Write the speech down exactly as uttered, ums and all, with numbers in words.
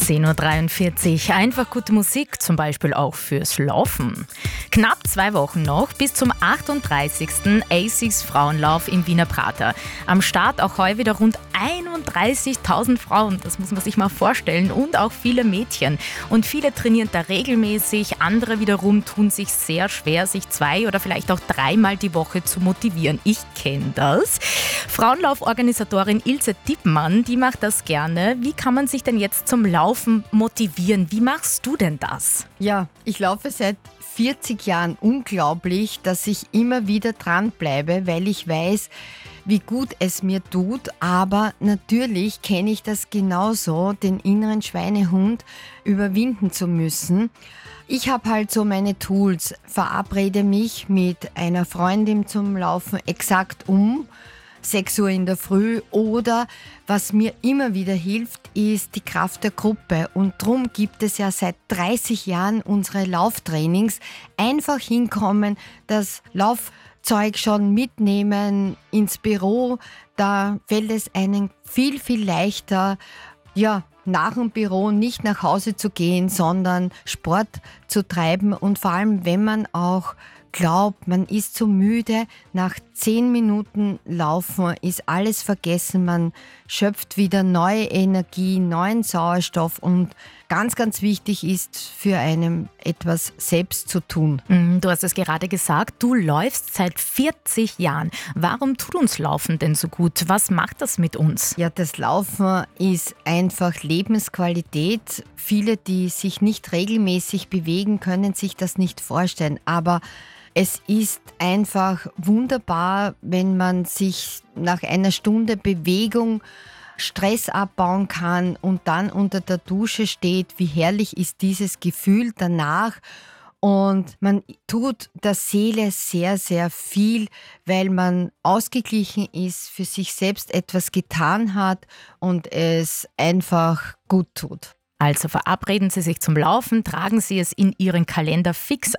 zehn Uhr dreiundvierzig. Einfach gute Musik, zum Beispiel auch fürs Laufen. Knapp zwei Wochen noch bis zum achtunddreißigsten A S I Cs Frauenlauf im Wiener Prater. Am Start auch heute wieder rund einunddreißigtausend Frauen, das muss man sich mal vorstellen, und auch viele Mädchen. Und viele trainieren da regelmäßig, andere wiederum tun sich sehr schwer, sich zwei oder vielleicht auch dreimal die Woche zu motivieren. Ich kenne das. Frauenlauforganisatorin Ilse Dippmann, die macht das gerne. Wie kann man sich denn jetzt zum Laufen motivieren? Wie machst du denn das? Ja, ich laufe seit vierzig Jahren. Unglaublich, dass ich immer wieder dranbleibe, weil ich weiß, wie gut es mir tut. Aber natürlich kenne ich das genauso, den inneren Schweinehund überwinden zu müssen. Ich habe halt so meine Tools, verabrede mich mit einer Freundin zum Laufen exakt um sechs Uhr in der Früh, oder was mir immer wieder hilft, ist die Kraft der Gruppe. Und darum gibt es ja seit dreißig Jahren unsere Lauftrainings. Einfach hinkommen, das Laufzeug schon mitnehmen ins Büro, da fällt es einem viel, viel leichter, ja, nach dem Büro nicht nach Hause zu gehen, sondern Sport zu treiben. Und vor allem, wenn man auch glaubt, man ist so müde, nach zehn Minuten Laufen ist alles vergessen, man schöpft wieder neue Energie, neuen Sauerstoff, und ganz, ganz wichtig ist, für einen etwas selbst zu tun. Du hast es gerade gesagt, du läufst seit vierzig Jahren. Warum tut uns Laufen denn so gut? Was macht das mit uns? Ja, das Laufen ist einfach Lebensqualität. Viele, die sich nicht regelmäßig bewegen, können sich das nicht vorstellen, aber es ist einfach wunderbar, wenn man sich nach einer Stunde Bewegung Stress abbauen kann und dann unter der Dusche steht. Wie herrlich ist dieses Gefühl danach. Und man tut der Seele sehr, sehr viel, weil man ausgeglichen ist, für sich selbst etwas getan hat und es einfach gut tut. Also verabreden Sie sich zum Laufen, tragen Sie es in Ihren Kalender fix